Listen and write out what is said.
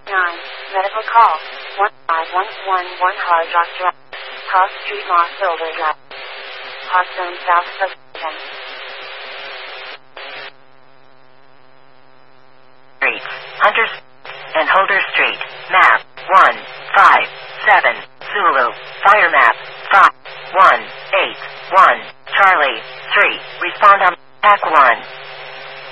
Medical call. 15111 Hard Rock Drive. Cross Street Moss Silver Drive. Hawthorne South Substation. Street, Hunter and Holder Street, map 157, Zulu, fire map 5181, Charlie, 3, respond on Pack 1.